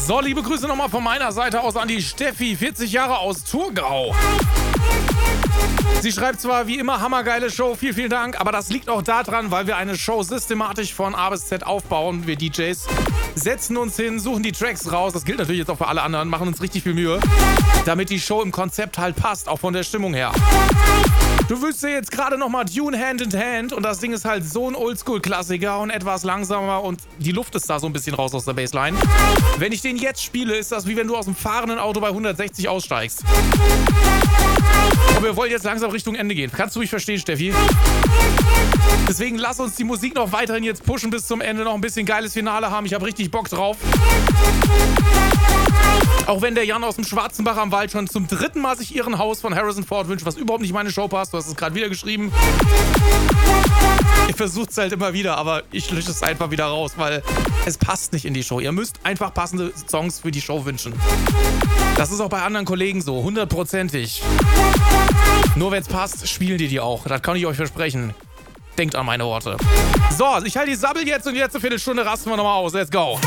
So, liebe Grüße nochmal von meiner Seite aus an die Steffi, 40 Jahre aus Thurgau. Sie schreibt zwar wie immer hammergeile Show, vielen Dank, aber das liegt auch daran, weil wir eine Show systematisch von A bis Z aufbauen. Wir DJs setzen uns hin, suchen die Tracks raus, das gilt natürlich jetzt auch für alle anderen, machen uns richtig viel Mühe, damit die Show im Konzept halt passt, auch von der Stimmung her. Du wüsstest ja jetzt gerade nochmal Dune Hand in Hand und das Ding ist halt so ein Oldschool-Klassiker und etwas langsamer und die Luft ist da so ein bisschen raus aus der Bassline. Wenn ich den jetzt spiele, ist das wie wenn du aus dem fahrenden Auto bei 160 aussteigst. Und wir wollen jetzt langsam Richtung Ende gehen. Kannst du mich verstehen, Steffi? Deswegen lass uns die Musik noch weiterhin jetzt pushen bis zum Ende, noch ein bisschen geiles Finale haben. Ich habe richtig Bock drauf. Auch wenn der Jan aus dem Schwarzenbach am Wald schon zum 3. Mal sich ihren Haus von Harrison Ford wünscht, was überhaupt nicht in meine Show passt. Du hast es gerade wieder geschrieben. Ich versuche es halt immer wieder, aber ich lösche es einfach wieder raus, weil es passt nicht in die Show. Ihr müsst einfach passende Songs für die Show wünschen. Das ist auch bei anderen Kollegen so, 100%ig. Nur wenn es passt, spielen die auch. Das kann ich euch versprechen. Denkt an meine Worte. So, ich halte die Sabbel jetzt und die letzte Viertelstunde rasten wir nochmal aus. Let's go.